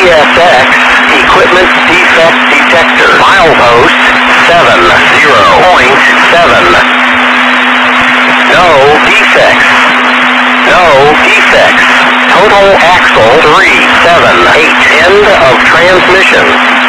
CSX Equipment Defect Detector. Milepost 70.7. No defects. No defects. Total axle 378. End of transmission.